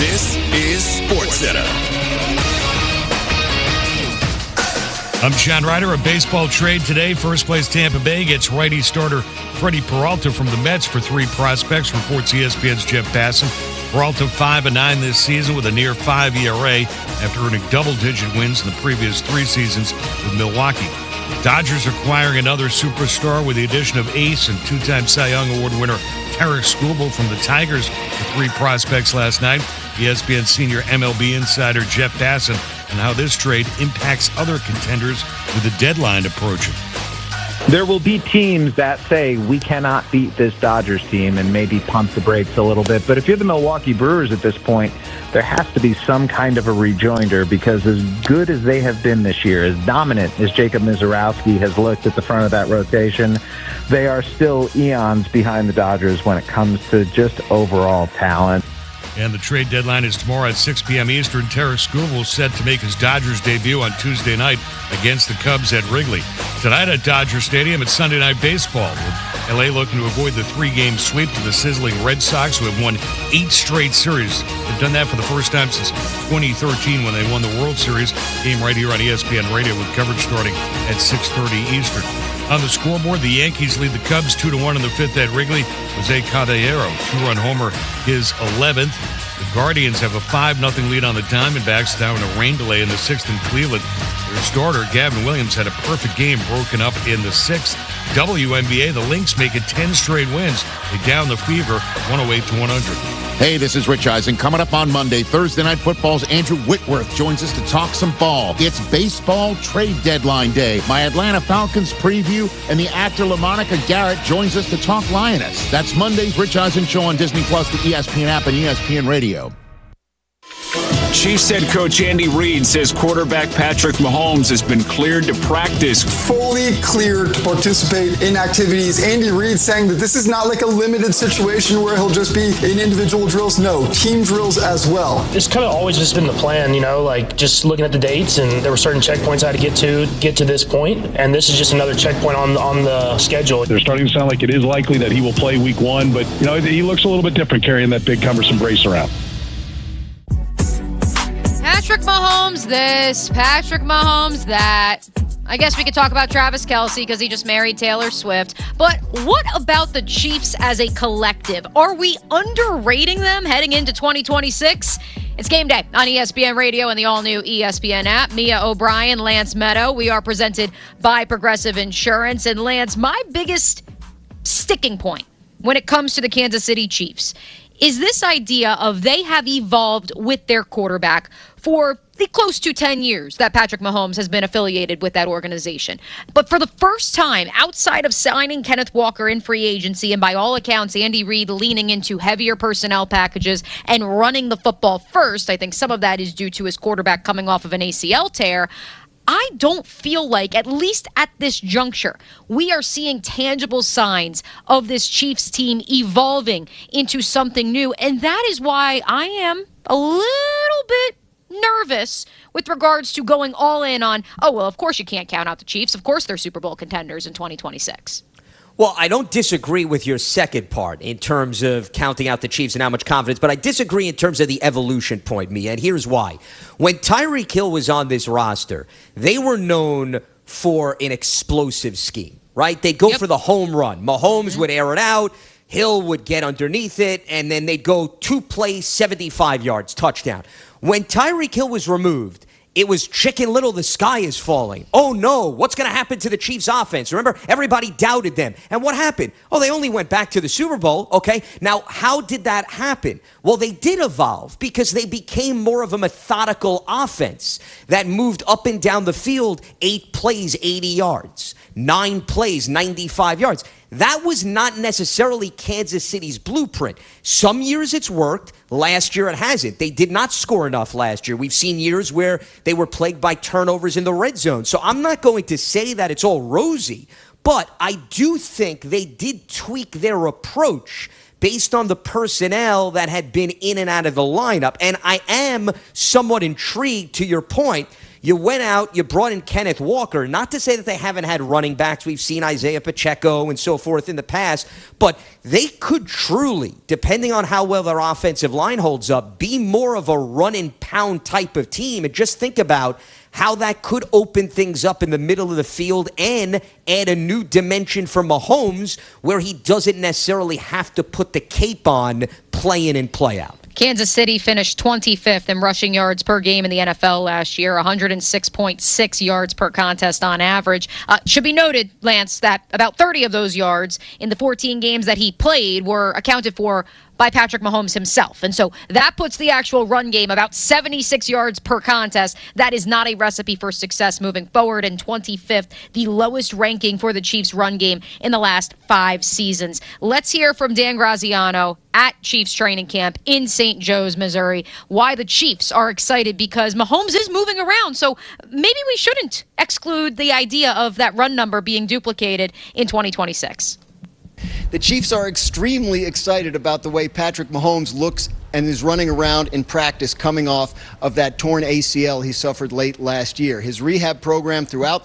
This is SportsCenter. I'm John Ryder. A baseball trade today. First place Tampa Bay gets righty starter Freddie Peralta from the Mets for 3 prospects, reports ESPN's Jeff Passan. Peralta 5-9 this season with a near 5 ERA after earning double-digit wins in the previous 3 seasons with Milwaukee. Dodgers acquiring another superstar with the addition of ace and 2-time Cy Young Award winner Tarik Skubal from the Tigers for 3 prospects last night. ESPN senior MLB insider Jeff Passan and how this trade impacts other contenders with the deadline approaching. There will be teams that say we cannot beat this Dodgers team and maybe pump the brakes a little bit. But if you're the Milwaukee Brewers at this point, there has to be some kind of a rejoinder, because as good as they have been this year, as dominant as Jacob Misiorowski has looked at the front of that rotation, they are still eons behind the Dodgers when it comes to just overall talent. And the trade deadline is tomorrow at 6 p.m. Eastern. Tarik Skubal set to make his Dodgers debut on Tuesday night against the Cubs at Wrigley. Tonight at Dodger Stadium, it's Sunday Night Baseball, with L.A. looking to avoid the 3-game sweep to the sizzling Red Sox, who have won 8 straight series. They've done that for the first time since 2013 when they won the World Series. Game right here on ESPN Radio with coverage starting at 6:30 Eastern. On the scoreboard, the Yankees lead the Cubs 2-1 in the 5th at Wrigley. Jose Caballero, 2-run homer, his 11th. The Guardians have a 5-0 lead on the Diamondbacks, down a rain delay in the 6th in Cleveland. Their starter, Gavin Williams, had a perfect game broken up in the 6th. WNBA, the Lynx make it 10 straight wins. They down the Fever 108-100. Hey, this is Rich Eisen. Coming up on Monday, Thursday Night Football's Andrew Whitworth joins us to talk some ball. It's baseball trade deadline day. My Atlanta Falcons preview, and the actor LaMonica Garrett joins us to talk Lioness. That's Monday's Rich Eisen Show on Disney+, the ESPN app, and ESPN Radio. Chiefs head coach Andy Reid says quarterback Patrick Mahomes has been cleared to practice. Fully cleared to participate in activities. Andy Reid saying that this is not like a limited situation where he'll just be in individual drills. No, team drills as well. It's kind of always just been the plan, like just looking at the dates, and there were certain checkpoints I had to get to this point, and this is just another checkpoint on the schedule. They're starting to sound like it is likely that he will play week 1, but he looks a little bit different carrying that big cumbersome brace around. Patrick Mahomes this, Patrick Mahomes that. I guess we could talk about Travis Kelce because he just married Taylor Swift. But what about the Chiefs as a collective? Are we underrating them heading into 2026? It's game day on ESPN Radio and the all-new ESPN app. Mia O'Brien, Lance Meadow. We are presented by Progressive Insurance. And Lance, my biggest sticking point when it comes to the Kansas City Chiefs is this idea of they have evolved with their quarterback for the close to 10 years that Patrick Mahomes has been affiliated with that organization. But for the first time, outside of signing Kenneth Walker in free agency, and by all accounts, Andy Reid leaning into heavier personnel packages and running the football first, I think some of that is due to his quarterback coming off of an ACL tear. I don't feel like, at least at this juncture, we are seeing tangible signs of this Chiefs team evolving into something new. And that is why I am a little bit nervous with regards to going all in on, of course you can't count out the Chiefs. Of course they're Super Bowl contenders in 2026. Well, I don't disagree with your second part in terms of counting out the Chiefs and how much confidence, but I disagree in terms of the evolution point, Mia, and here's why. When Tyreek Hill was on this roster, they were known for an explosive scheme, right? They'd go for the home run. Mahomes would air it out, Hill would get underneath it, and then they'd go 2 plays, 75 yards, touchdown. When Tyreek Hill was removed, it was Chicken Little, the sky is falling. Oh, no, what's going to happen to the Chiefs' offense? Remember, everybody doubted them. And what happened? They only went back to the Super Bowl, okay? Now, how did that happen? Well, they did evolve because they became more of a methodical offense that moved up and down the field, 8 plays, 80 yards, 9 plays, 95 yards. That was not necessarily Kansas City's blueprint. Some years it's worked. Last year it hasn't. They did not score enough last year. We've seen years where they were plagued by turnovers in the red zone. So I'm not going to say that it's all rosy, but I do think they did tweak their approach based on the personnel that had been in and out of the lineup. And I am somewhat intrigued, to your point. You went out, you brought in Kenneth Walker. Not to say that they haven't had running backs. We've seen Isaiah Pacheco and so forth in the past. But they could truly, depending on how well their offensive line holds up, be more of a run-and-pound type of team. And just think about how that could open things up in the middle of the field and add a new dimension for Mahomes where he doesn't necessarily have to put the cape on play in and play out. Kansas City finished 25th in rushing yards per game in the NFL last year, 106.6 yards per contest on average. Should be noted, Lance, that about 30 of those yards in the 14 games that he played were accounted for by Patrick Mahomes himself. And so that puts the actual run game about 76 yards per contest. That is not a recipe for success moving forward. And 25th, the lowest ranking for the Chiefs run game in the last 5 seasons. Let's hear from Dan Graziano at Chiefs training camp in St. Joe's, Missouri, why the Chiefs are excited, because Mahomes is moving around. So maybe we shouldn't exclude the idea of that run number being duplicated in 2026. The Chiefs are extremely excited about the way Patrick Mahomes looks and is running around in practice coming off of that torn ACL he suffered late last year. His rehab program throughout